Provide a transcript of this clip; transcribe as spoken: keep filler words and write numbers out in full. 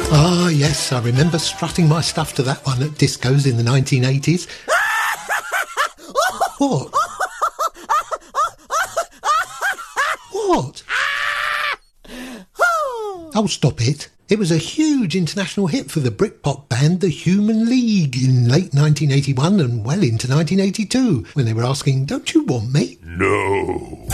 Ah, yes, I remember strutting my stuff to that one at discos in the nineteen eighties. What? What? Oh, stop it. It was a huge international hit for the Britpop band The Human League in late nineteen eighty-one and well into nineteen eighty-two, when they were asking, "Don't you want me?" No.